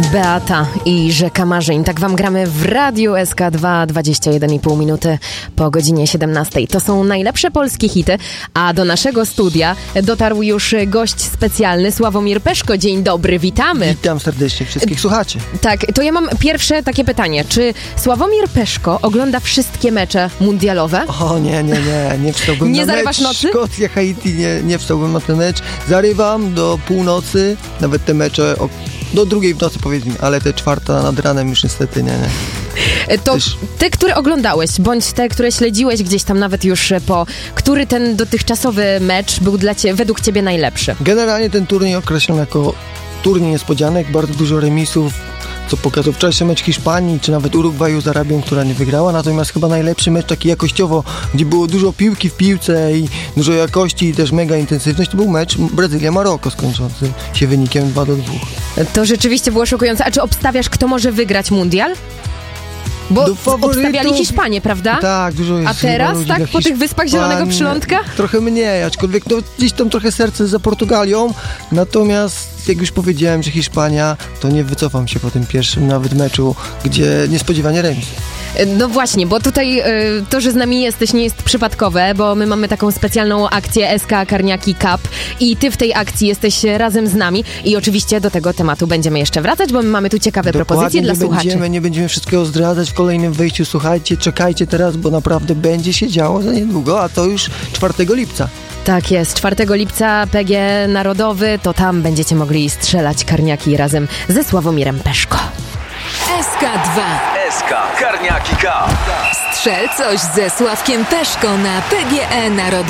Beata i Rzeka Marzeń. Tak wam gramy w Radiu SK2, 21,5 minuty po godzinie 17. To są najlepsze polskie hity, a do naszego studia dotarł już gość specjalny, Sławomir Peszko. Dzień dobry, witamy. Witam serdecznie wszystkich słuchaczy. Tak, to ja mam pierwsze takie pytanie. Czy Sławomir Peszko ogląda wszystkie mecze mundialowe? O nie wstałbym Nie na zarywasz mecz nocy? Szkocja, Haiti, nie wstałbym na ten mecz. Zarywam do północy, nawet te mecze do drugiej w nocy powiedzmy, ale te czwarta nad ranem już niestety nie. To te, które oglądałeś, bądź te, które śledziłeś gdzieś tam nawet już który ten dotychczasowy mecz był według ciebie najlepszy? Generalnie ten turniej określam jako turniej niespodzianek, bardzo dużo remisów, co pokazał wczorajszy mecz Hiszpanii, czy nawet Urugwaju z Arabią, która nie wygrała, natomiast chyba najlepszy mecz taki jakościowo, gdzie było dużo piłki w piłce i dużo jakości i też mega intensywność, to był mecz Brazylia-Maroko skończący się wynikiem 2-2. To rzeczywiście było szokujące. A czy obstawiasz, kto może wygrać mundial? Bo obstawiali Hiszpanię, prawda? Tak, dużo jest. A teraz, tak? Po tych Wyspach Zielonego Przylądka? Trochę mniej, aczkolwiek gdzieś tam trochę serce za Portugalią, natomiast jak już powiedziałem, że Hiszpania, to nie wycofam się po tym pierwszym nawet meczu, gdzie niespodziewanie remis. No właśnie, bo tutaj to, że z nami jesteś, nie jest przypadkowe, bo my mamy taką specjalną akcję SK Karniaki Cup i ty w tej akcji jesteś razem z nami i oczywiście do tego tematu będziemy jeszcze wracać, bo my mamy tu ciekawe propozycje dla słuchaczy. Nie będziemy wszystkiego zdradzać w kolejnym wejściu, słuchajcie, czekajcie teraz, bo naprawdę będzie się działo za niedługo, a to już 4 lipca. Tak jest, 4 lipca PG Narodowy, to tam będziecie mogli strzelać karniaki razem ze Sławomirem Peszko. SK2 SK Karniaki Cup. Strzel coś ze Sławkiem Peszko na PGE Narodowy.